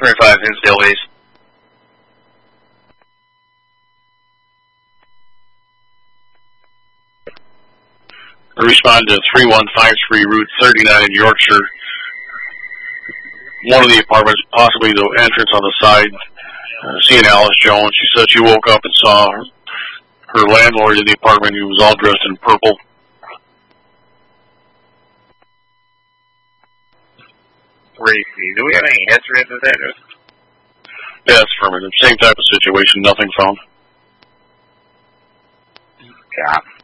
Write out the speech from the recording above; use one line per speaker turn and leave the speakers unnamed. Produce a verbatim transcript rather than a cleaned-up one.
twenty-five, Hinsdale East.
Respond to three one five three, Route thirty-nine in Yorkshire. One of the apartments, possibly the entrance on the side, uh, seeing Alice Jones. She said she woke up and saw her, her landlord in the apartment. He was all dressed in purple.
Racy, do we have any history of this address?
Yeah, it's affirmative. Same type of situation, nothing found.
Yeah.